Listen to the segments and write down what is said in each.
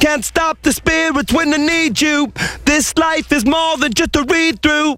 Can't stop the spirit when I need you. This life is more than just a read-through.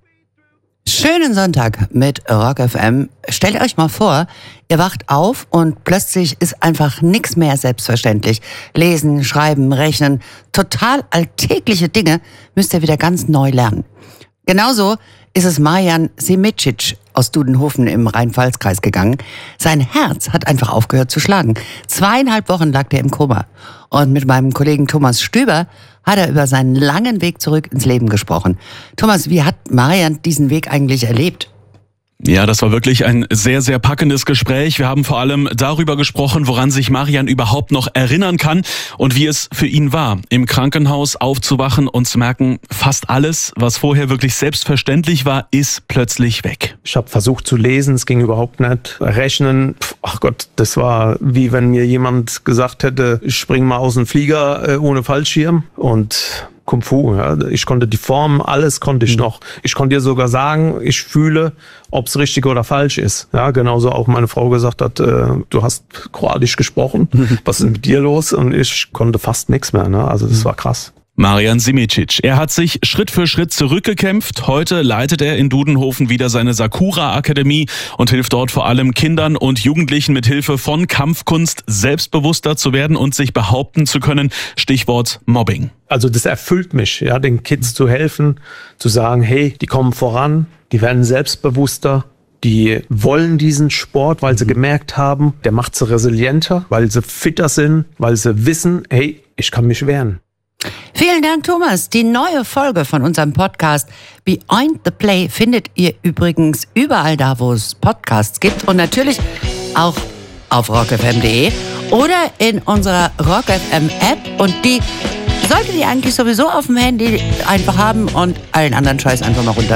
Schönen Sonntag mit Rock FM. Stellt euch mal vor, ihr wacht auf und plötzlich ist einfach nichts mehr selbstverständlich. Lesen, schreiben, rechnen, total alltägliche Dinge müsst ihr wieder ganz neu lernen. Genauso ist es Marian Simicic aus Dudenhofen im Rhein-Pfalz-Kreis gegangen. Sein Herz hat einfach aufgehört zu schlagen. 2,5 Wochen lag er im Koma. Und mit meinem Kollegen Thomas Stüber hat er über seinen langen Weg zurück ins Leben gesprochen. Thomas, wie hat Marian diesen Weg eigentlich erlebt? Ja, das war wirklich ein sehr, sehr packendes Gespräch. Wir haben vor allem darüber gesprochen, woran sich Marian überhaupt noch erinnern kann und wie es für ihn war, im Krankenhaus aufzuwachen und zu merken, fast alles, was vorher wirklich selbstverständlich war, ist plötzlich weg. Ich habe versucht zu lesen, es ging überhaupt nicht. Rechnen, ach Gott, das war wie wenn mir jemand gesagt hätte, ich spring mal aus dem Flieger ohne Fallschirm. Und Kung Fu, ja. Ich konnte die Form, alles konnte ich noch. Ich konnte dir sogar sagen, ich fühle, ob es richtig oder falsch ist. Ja, genauso auch meine Frau gesagt hat, du hast Kroatisch gesprochen, was ist mit dir los? Und ich konnte fast nichts mehr, ne? Also das war krass. Marian Simicic. Er hat sich Schritt für Schritt zurückgekämpft. Heute leitet er in Dudenhofen wieder seine Sakura-Akademie und hilft dort vor allem Kindern und Jugendlichen mit Hilfe von Kampfkunst selbstbewusster zu werden und sich behaupten zu können. Stichwort Mobbing. Also das erfüllt mich, ja, den Kids zu helfen, zu sagen, hey, die kommen voran, die werden selbstbewusster. Die wollen diesen Sport, weil sie gemerkt haben, der macht sie resilienter, weil sie fitter sind, weil sie wissen, hey, ich kann mich wehren. Vielen Dank, Thomas. Die neue Folge von unserem Podcast Beyond the Play findet ihr übrigens überall da, wo es Podcasts gibt und natürlich auch auf rockfm.de oder in unserer Rock FM App, und die solltet ihr eigentlich sowieso auf dem Handy einfach haben und allen anderen Scheiß einfach mal runter.